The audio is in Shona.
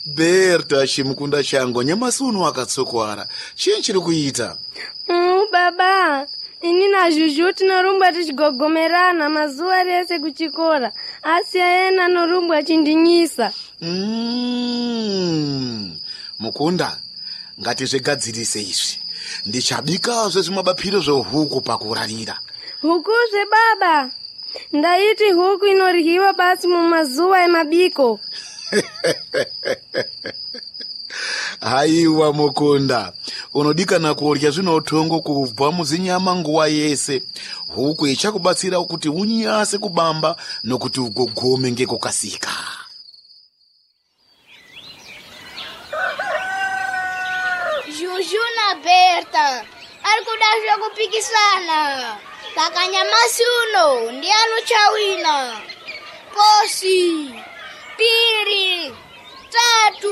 Berta chimukunda changu nyamasi uno akatsokwara. Chii chiri kuita? Baba, ini na Juju tinorumba tichigogomerana mazuva rese kuchikora. Asi yena norumba achindinyisa. Mukunda, ngatizvigadzirise izvi. Ndichabikazve zvimabapiro zvehuku pakurarira. Huku baba? Ndaiti huku inoryiwa basi mumazuva emabiko. Haiwa Mukunda, unodikana kurya zvinotongo kubva muzinyama nguva yese. Huku ichakubatsira kuti unyase kubamba nokuti ugogome ngekukasika. Juju na Berta ari kuda zvekupikisana. Saka nyamasi uno ndiani uchawina. Kosi, piri, tatu.